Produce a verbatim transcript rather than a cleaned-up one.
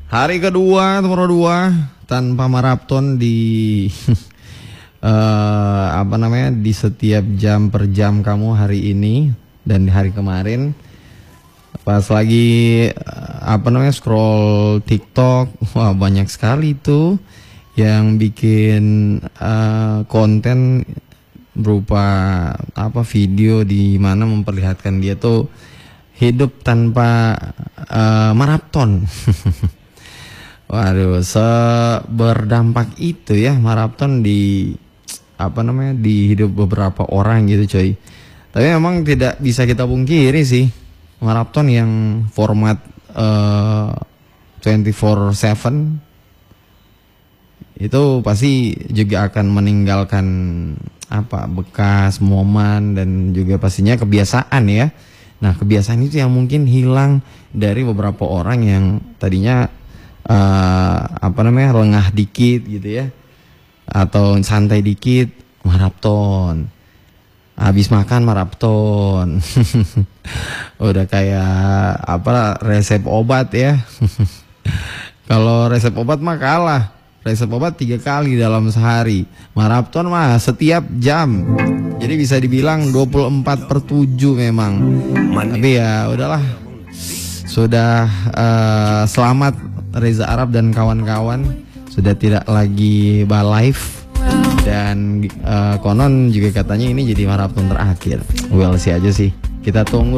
Hari kedua, nomor dua tanpa maraton di uh, apa namanya di setiap jam per jam kamu hari ini dan di hari kemarin. Pas lagi uh, apa namanya scroll TikTok, wah banyak sekali tuh yang bikin uh, konten berupa apa video di mana memperlihatkan dia tuh hidup tanpa uh, maraton. Waduh, seberdampak itu ya maraton di apa namanya di hidup beberapa orang gitu coy. Tapi memang tidak bisa kita pungkiri sih, maraton yang format uh, dua puluh empat tujuh itu pasti juga akan meninggalkan apa bekas momen dan juga pastinya kebiasaan ya. Nah, kebiasaan itu yang mungkin hilang dari beberapa orang yang tadinya uh, apa namanya lengah dikit gitu ya, atau santai dikit maraton, habis makan maraton. Udah kayak apa resep obat ya. Kalau resep obat mah kalah. Resep obat tiga kali dalam sehari. Maraton mah setiap jam. Jadi bisa dibilang dua puluh empat per tujuh memang. Tapi ya udahlah. Sudah uh, selamat Reza Arab dan kawan-kawan. Sudah tidak lagi live. Dan uh, konon juga katanya ini jadi maraton terakhir. Well sih aja sih. Kita tunggu.